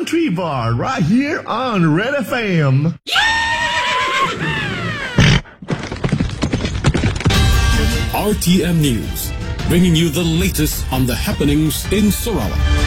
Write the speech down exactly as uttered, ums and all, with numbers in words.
Tree Bar right here on Red F M. R T M News, bringing you the latest on the happenings in Sarawak.